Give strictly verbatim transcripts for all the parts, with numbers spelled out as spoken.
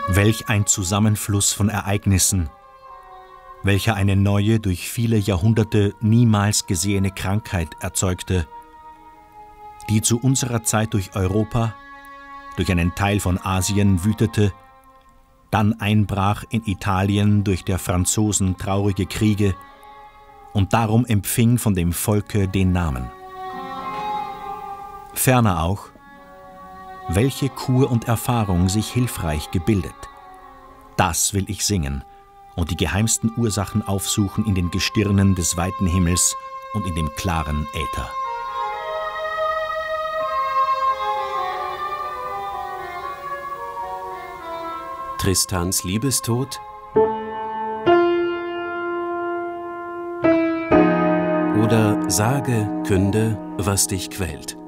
Welch ein Zusammenfluss von Ereignissen, welcher eine neue, durch viele Jahrhunderte niemals gesehene Krankheit erzeugte, die zu unserer Zeit durch Europa, durch einen Teil von Asien wütete, dann einbrach in Italien durch der Franzosen traurige Kriege und darum empfing von dem Volke den Namen. Ferner auch, welche Kur und Erfahrung sich hilfreich gebildet. Das will ich singen und die geheimsten Ursachen aufsuchen in den Gestirnen des weiten Himmels und in dem klaren Äther. Tristans Liebestod oder Sage, künde, was dich quält.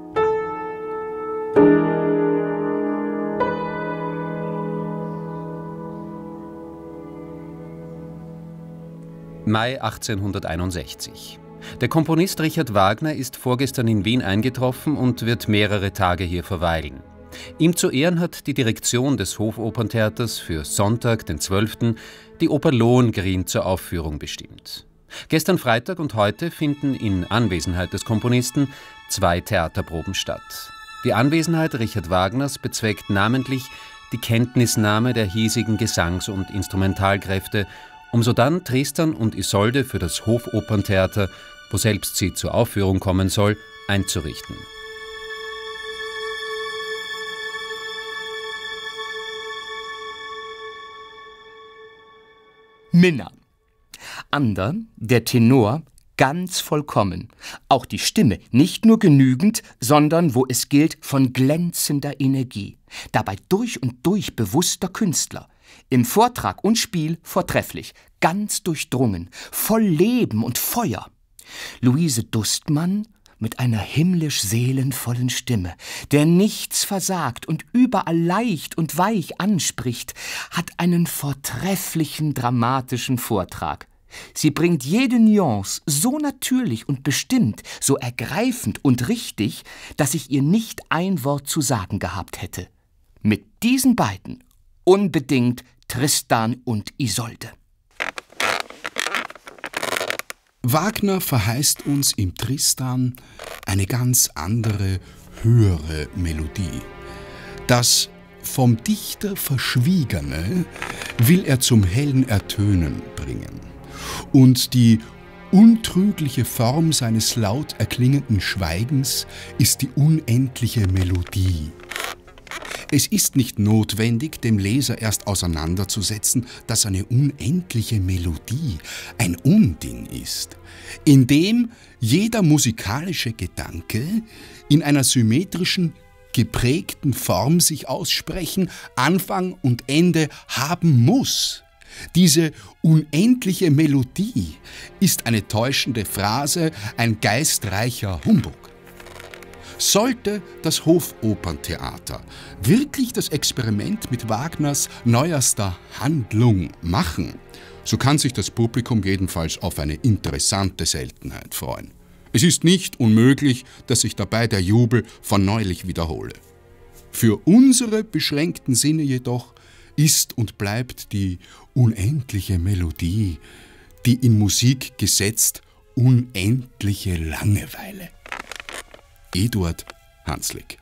Mai achtzehnhunderteinundsechzig. Der Komponist Richard Wagner ist vorgestern in Wien eingetroffen und wird mehrere Tage hier verweilen. Ihm zu Ehren hat die Direktion des Hofoperntheaters für Sonntag, den zwölften die Oper Lohengrin zur Aufführung bestimmt. Gestern Freitag und heute finden in Anwesenheit des Komponisten zwei Theaterproben statt. Die Anwesenheit Richard Wagners bezweckt namentlich die Kenntnisnahme der hiesigen Gesangs- und Instrumentalkräfte, um sodann Tristan und Isolde für das Hofoperntheater, woselbst sie zur Aufführung kommen soll, einzurichten. Minna. Ander, der Tenor, ganz vollkommen. Auch die Stimme nicht nur genügend, sondern, wo es gilt, von glänzender Energie. Dabei durch und durch bewusster Künstler. Im Vortrag und Spiel vortrefflich, ganz durchdrungen, voll Leben und Feuer. Luise Dustmann mit einer himmlisch seelenvollen Stimme, der nichts versagt und überall leicht und weich anspricht, hat einen vortrefflichen dramatischen Vortrag. Sie bringt jede Nuance so natürlich und bestimmt, so ergreifend und richtig, dass ich ihr nicht ein Wort zu sagen gehabt hätte. Mit diesen beiden unbedingt Tristan und Isolde. Wagner verheißt uns im Tristan eine ganz andere, höhere Melodie. Das vom Dichter Verschwiegene will er zum hellen Ertönen bringen. Und die untrügliche Form seines laut erklingenden Schweigens ist die unendliche Melodie. Es ist nicht notwendig, dem Leser erst auseinanderzusetzen, dass eine unendliche Melodie ein Unding ist, in dem jeder musikalische Gedanke in einer symmetrischen, geprägten Form sich aussprechen, Anfang und Ende haben muss. Diese unendliche Melodie ist eine täuschende Phrase, ein geistreicher Humbug. Sollte das Hofoperntheater wirklich das Experiment mit Wagners neuerster Handlung machen, so kann sich das Publikum jedenfalls auf eine interessante Seltenheit freuen. Es ist nicht unmöglich, dass sich dabei der Jubel von neulich wiederhole. Für unsere beschränkten Sinne jedoch ist und bleibt die unendliche Melodie, die in Musik gesetzt unendliche Langeweile. Eduard Hanslick.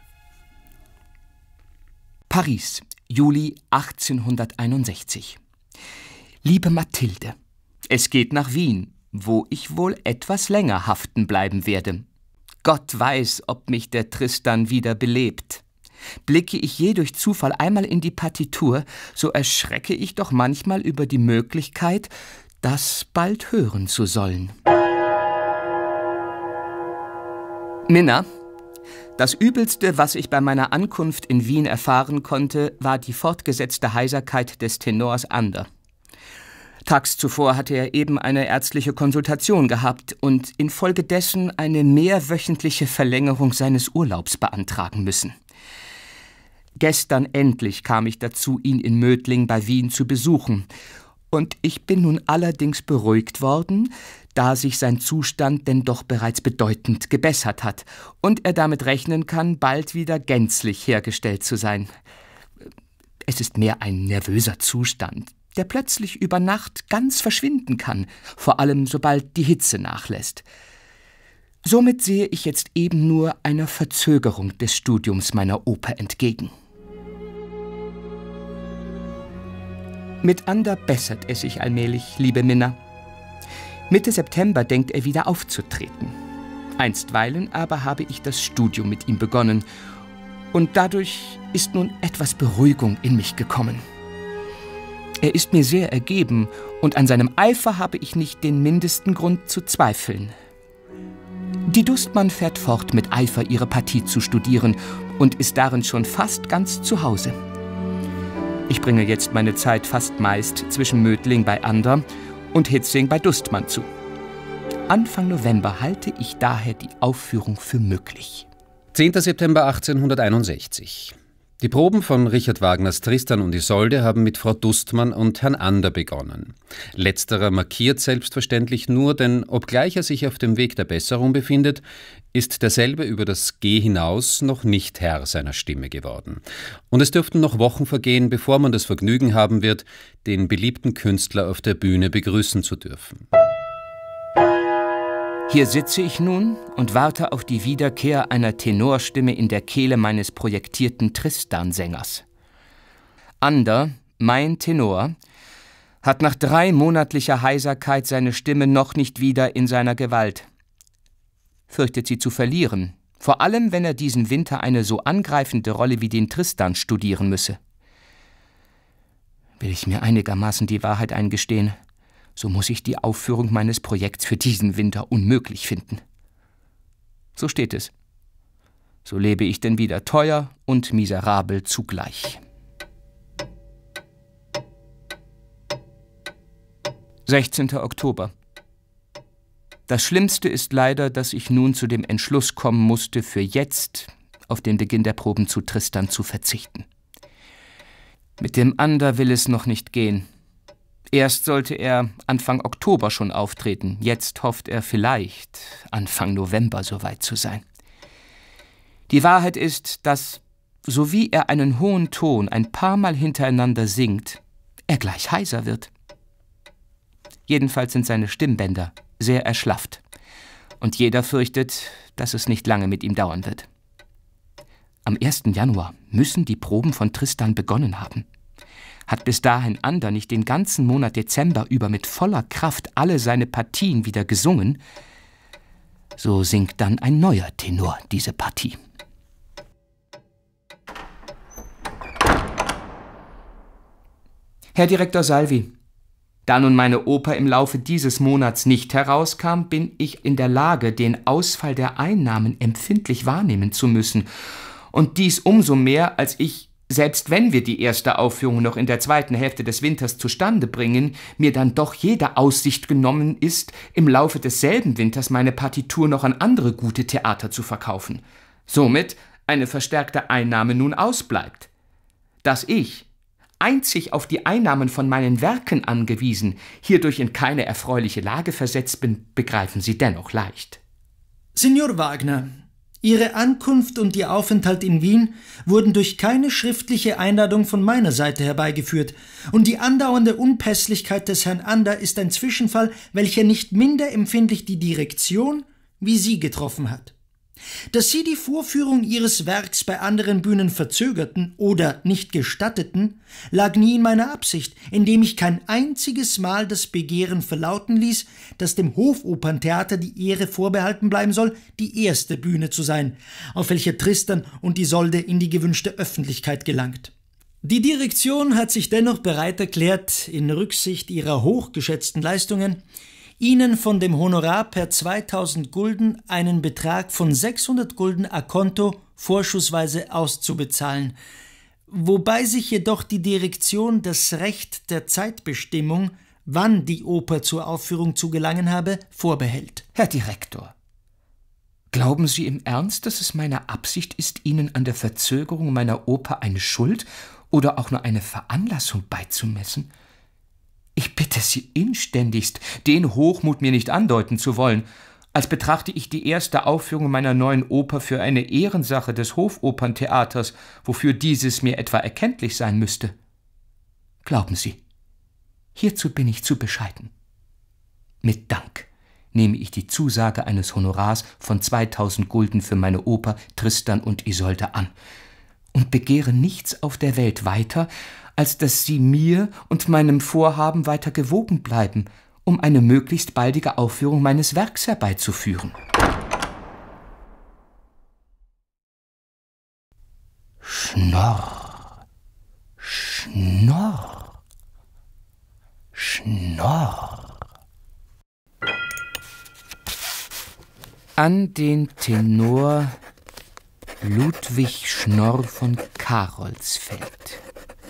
Paris, Juli achtzehnhunderteinundsechzig. Liebe Mathilde, es geht nach Wien, wo ich wohl etwas länger haften bleiben werde. Gott weiß, ob mich der Tristan wieder belebt. Blicke ich je durch Zufall einmal in die Partitur, so erschrecke ich doch manchmal über die Möglichkeit, das bald hören zu sollen. Minna, das Übelste, was ich bei meiner Ankunft in Wien erfahren konnte, war die fortgesetzte Heiserkeit des Tenors Ander. Tags zuvor hatte er eben eine ärztliche Konsultation gehabt und infolgedessen eine mehrwöchentliche Verlängerung seines Urlaubs beantragen müssen. Gestern endlich kam ich dazu, ihn in Mödling bei Wien zu besuchen. Und ich bin nun allerdings beruhigt worden, da sich sein Zustand denn doch bereits bedeutend gebessert hat und er damit rechnen kann, bald wieder gänzlich hergestellt zu sein. Es ist mehr ein nervöser Zustand, der plötzlich über Nacht ganz verschwinden kann, vor allem sobald die Hitze nachlässt. Somit sehe ich jetzt eben nur einer Verzögerung des Studiums meiner Oper entgegen. Mit Ander bessert es sich allmählich, liebe Minna. Mitte September denkt er wieder aufzutreten. Einstweilen aber habe ich das Studium mit ihm begonnen und dadurch ist nun etwas Beruhigung in mich gekommen. Er ist mir sehr ergeben und an seinem Eifer habe ich nicht den mindesten Grund zu zweifeln. Die Dustmann fährt fort, mit Eifer ihre Partie zu studieren und ist darin schon fast ganz zu Hause. Ich bringe jetzt meine Zeit fast meist zwischen Mödling bei Ander und Hitzing bei Dustmann zu. Anfang November halte ich daher die Aufführung für möglich. zehnter September achtzehnhunderteinundsechzig. Die Proben von Richard Wagners Tristan und Isolde haben mit Frau Dustmann und Herrn Ander begonnen. Letzterer markiert selbstverständlich nur, denn obgleich er sich auf dem Weg der Besserung befindet, ist derselbe über das G hinaus noch nicht Herr seiner Stimme geworden. Und es dürften noch Wochen vergehen, bevor man das Vergnügen haben wird, den beliebten Künstler auf der Bühne begrüßen zu dürfen. Hier sitze ich nun und warte auf die Wiederkehr einer Tenorstimme in der Kehle meines projektierten Tristan-Sängers. Ander, mein Tenor, hat nach drei monatlicher Heiserkeit seine Stimme noch nicht wieder in seiner Gewalt. Fürchtet sie zu verlieren, vor allem wenn er diesen Winter eine so angreifende Rolle wie den Tristan studieren müsse. Will ich mir einigermaßen die Wahrheit eingestehen, so muss ich die Aufführung meines Projekts für diesen Winter unmöglich finden. So steht es. So lebe ich denn wieder teuer und miserabel zugleich. sechzehnter Oktober. Das Schlimmste ist leider, dass ich nun zu dem Entschluss kommen musste, für jetzt auf den Beginn der Proben zu Tristan zu verzichten. Mit dem Ander will es noch nicht gehen. Erst sollte er Anfang Oktober schon auftreten, jetzt hofft er vielleicht Anfang November soweit zu sein. Die Wahrheit ist, dass, so wie er einen hohen Ton ein paar Mal hintereinander singt, er gleich heiser wird. Jedenfalls sind seine Stimmbänder sehr erschlafft und jeder fürchtet, dass es nicht lange mit ihm dauern wird. Am ersten Januar müssen die Proben von Tristan begonnen haben. Hat bis dahin Ander nicht den ganzen Monat Dezember über mit voller Kraft alle seine Partien wieder gesungen, so singt dann ein neuer Tenor diese Partie. Herr Direktor Salvi, da nun meine Oper im Laufe dieses Monats nicht herauskam, bin ich in der Lage, den Ausfall der Einnahmen empfindlich wahrnehmen zu müssen. Und dies umso mehr, als ich, selbst wenn wir die erste Aufführung noch in der zweiten Hälfte des Winters zustande bringen, mir dann doch jede Aussicht genommen ist, im Laufe desselben Winters meine Partitur noch an andere gute Theater zu verkaufen. Somit eine verstärkte Einnahme nun ausbleibt. Dass ich, einzig auf die Einnahmen von meinen Werken angewiesen, hierdurch in keine erfreuliche Lage versetzt bin, begreifen Sie dennoch leicht. Signor Wagner, Ihre Ankunft und Ihr Aufenthalt in Wien wurden durch keine schriftliche Einladung von meiner Seite herbeigeführt, und die andauernde Unpässlichkeit des Herrn Ander ist ein Zwischenfall, welcher nicht minder empfindlich die Direktion wie Sie getroffen hat. Dass Sie die Vorführung Ihres Werks bei anderen Bühnen verzögerten oder nicht gestatteten, lag nie in meiner Absicht, indem ich kein einziges Mal das Begehren verlauten ließ, dass dem Hofoperntheater die Ehre vorbehalten bleiben soll, die erste Bühne zu sein, auf welcher Tristan und Isolde in die gewünschte Öffentlichkeit gelangt. Die Direktion hat sich dennoch bereit erklärt, in Rücksicht ihrer hochgeschätzten Leistungen, Ihnen von dem Honorar per zweitausend Gulden einen Betrag von sechshundert Gulden a conto vorschussweise auszubezahlen, wobei sich jedoch die Direktion das Recht der Zeitbestimmung, wann die Oper zur Aufführung zu gelangen habe, vorbehält. Herr Direktor, glauben Sie im Ernst, dass es meine Absicht ist, Ihnen an der Verzögerung meiner Oper eine Schuld oder auch nur eine Veranlassung beizumessen? Ich bitte Sie inständigst, den Hochmut mir nicht andeuten zu wollen. als betrachte ich die erste Aufführung meiner neuen Oper für eine Ehrensache des Hofoperntheaters, wofür dieses mir etwa erkenntlich sein müsste. Glauben Sie, hierzu bin ich zu bescheiden. Mit Dank nehme ich die Zusage eines Honorars von zweitausend Gulden für meine Oper Tristan und Isolde an und begehre nichts auf der Welt weiter, als dass Sie mir und meinem Vorhaben weiter gewogen bleiben, um eine möglichst baldige Aufführung meines Werks herbeizuführen. Schnorr, Schnorr, Schnorr. An den Tenor Ludwig Schnorr von Karolsfeld.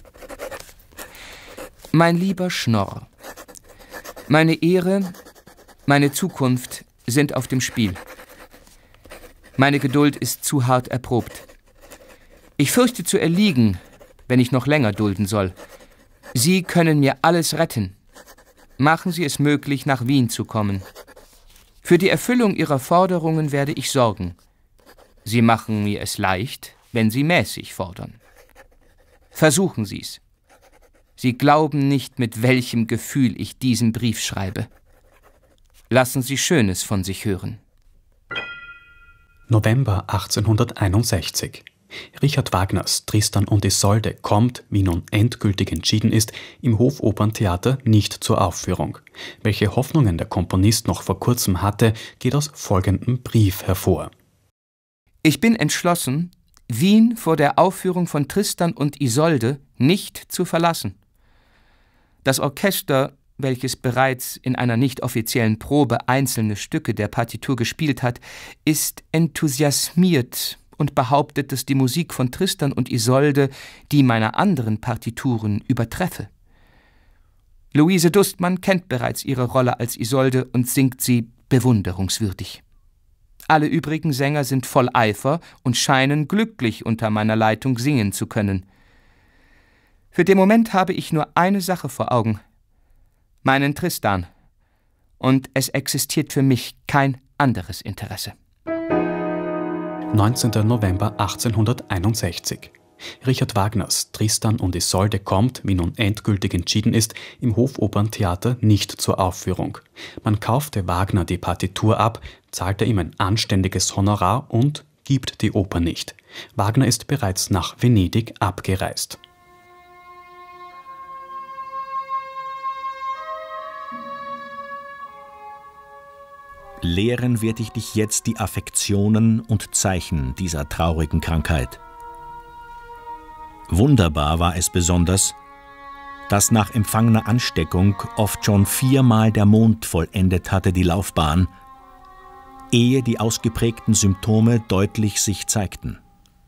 Mein lieber Schnorr, meine Ehre, meine Zukunft sind auf dem Spiel. Meine Geduld ist zu hart erprobt. Ich fürchte zu erliegen, wenn ich noch länger dulden soll. Sie können mir alles retten. Machen Sie es möglich, nach Wien zu kommen. Für die Erfüllung Ihrer Forderungen werde ich sorgen. Sie machen mir es leicht, wenn Sie mäßig fordern. Versuchen Sie's. Sie glauben nicht, mit welchem Gefühl ich diesen Brief schreibe. Lassen Sie Schönes von sich hören. November achtzehnhunderteinundsechzig. Richard Wagners Tristan und Isolde kommt, wie nun endgültig entschieden ist, im Hofoperntheater nicht zur Aufführung. Welche Hoffnungen der Komponist noch vor kurzem hatte, geht aus folgendem Brief hervor. Ich bin entschlossen, Wien vor der Aufführung von Tristan und Isolde nicht zu verlassen. Das Orchester, welches bereits in einer nicht offiziellen Probe einzelne Stücke der Partitur gespielt hat, ist enthusiasmiert und behauptet, dass die Musik von Tristan und Isolde die meiner anderen Partituren übertreffe. Luise Dustmann kennt bereits ihre Rolle als Isolde und singt sie bewunderungswürdig. Alle übrigen Sänger sind voll Eifer und scheinen glücklich unter meiner Leitung singen zu können. Für den Moment habe ich nur eine Sache vor Augen: meinen Tristan. Und es existiert für mich kein anderes Interesse. neunzehnter November achtzehnhunderteinundsechzig. Richard Wagners Tristan und Isolde kommt, wie nun endgültig entschieden ist, im Hofoperntheater nicht zur Aufführung. Man kaufte Wagner die Partitur ab, zahlte ihm ein anständiges Honorar und gibt die Oper nicht. Wagner ist bereits nach Venedig abgereist. Lehren werde ich dich jetzt die Affektionen und Zeichen dieser traurigen Krankheit. Wunderbar war es besonders, dass nach empfangener Ansteckung oft schon viermal der Mond vollendet hatte die Laufbahn, ehe die ausgeprägten Symptome deutlich sich zeigten.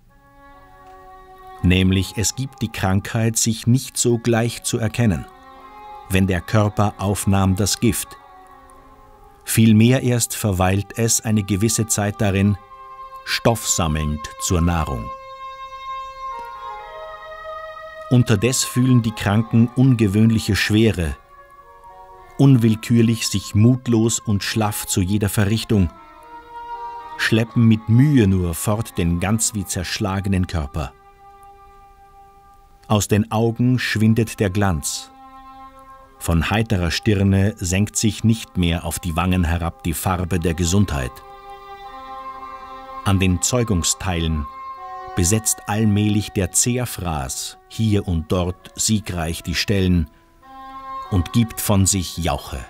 Nämlich, es gibt die Krankheit sich nicht so gleich zu erkennen, wenn der Körper aufnahm das Gift. Vielmehr erst verweilt es eine gewisse Zeit darin, stoffsammelnd zur Nahrung. Unterdes fühlen die Kranken ungewöhnliche Schwere, unwillkürlich sich mutlos und schlaff zu jeder Verrichtung, schleppen mit Mühe nur fort den ganz wie zerschlagenen Körper. Aus den Augen schwindet der Glanz. Von heiterer Stirne senkt sich nicht mehr auf die Wangen herab die Farbe der Gesundheit. An den Zeugungsteilen besetzt allmählich der Zehrfraß hier und dort siegreich die Stellen und gibt von sich Jauche.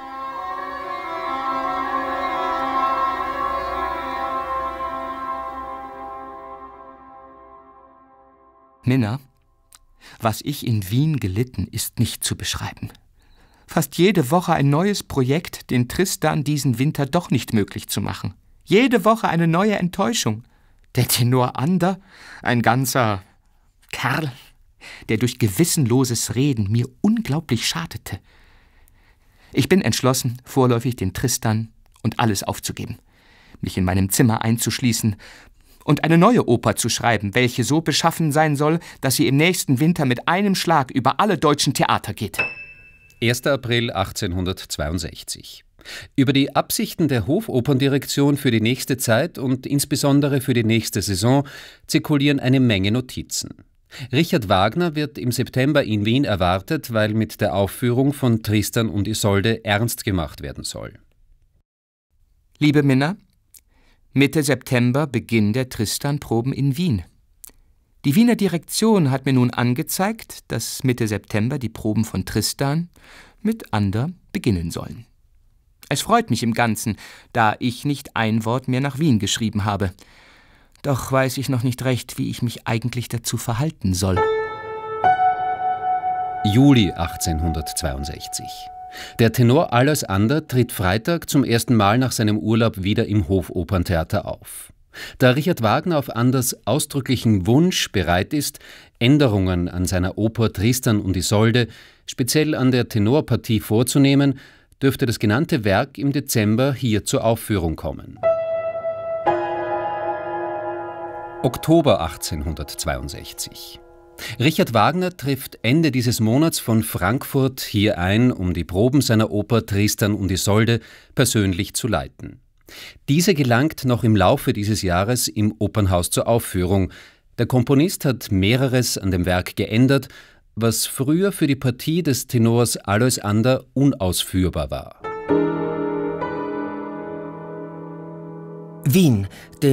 Minna, was ich in Wien gelitten, ist nicht zu beschreiben. Fast jede Woche ein neues Projekt, den Tristan diesen Winter doch nicht möglich zu machen. Jede Woche eine neue Enttäuschung. Der Tenor Ander, ein ganzer Kerl, der durch gewissenloses Reden mir unglaublich schadete. Ich bin entschlossen, vorläufig den Tristan und alles aufzugeben, mich in meinem Zimmer einzuschließen und eine neue Oper zu schreiben, welche so beschaffen sein soll, dass sie im nächsten Winter mit einem Schlag über alle deutschen Theater geht. erster April achtzehnhundertzweiundsechzig. Über die Absichten der Hofoperndirektion für die nächste Zeit und insbesondere für die nächste Saison zirkulieren eine Menge Notizen. Richard Wagner wird im September in Wien erwartet, weil mit der Aufführung von Tristan und Isolde ernst gemacht werden soll. Liebe Minna, Mitte September Beginn der Tristan-Proben in Wien. Die Wiener Direktion hat mir nun angezeigt, dass Mitte September die Proben von Tristan mit Ander beginnen sollen. Es freut mich im Ganzen, da ich nicht ein Wort mehr nach Wien geschrieben habe. Doch weiß ich noch nicht recht, wie ich mich eigentlich dazu verhalten soll. Juli achtzehnhundertzweiundsechzig. Der Tenor Alois Ander tritt Freitag zum ersten Mal nach seinem Urlaub wieder im Hofoperntheater auf. Da Richard Wagner auf Anders ausdrücklichen Wunsch bereit ist, Änderungen an seiner Oper Tristan und Isolde, speziell an der Tenorpartie vorzunehmen, dürfte das genannte Werk im Dezember hier zur Aufführung kommen. Oktober achtzehnhundertzweiundsechzig. Richard Wagner trifft Ende dieses Monats von Frankfurt hier ein, um die Proben seiner Oper Tristan und Isolde persönlich zu leiten. Diese gelangt noch im Laufe dieses Jahres im Opernhaus zur Aufführung. Der Komponist hat mehreres an dem Werk geändert, was früher für die Partie des Tenors Alois Ander unausführbar war. Wien, der